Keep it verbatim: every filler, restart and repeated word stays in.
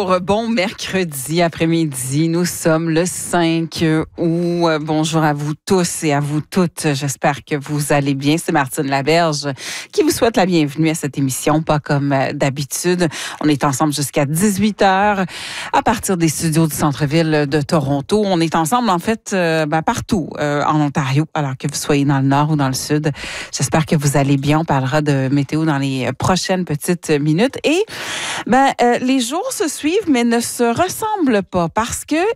Bonjour, bon mercredi après-midi. Nous sommes le cinq août. Bonjour à vous tous et à vous toutes. J'espère que vous allez bien. C'est Martine Laberge qui vous souhaite la bienvenue à cette émission, pas comme d'habitude. On est ensemble jusqu'à dix-huit heures à partir des studios du centre-ville de Toronto. On est ensemble, en fait, euh, ben, partout euh, en Ontario, alors que vous soyez dans le nord ou dans le sud. J'espère que vous allez bien. On parlera de météo dans les prochaines petites minutes. Et ben, euh, les jours se suivent, mais ne se ressemblent pas parce que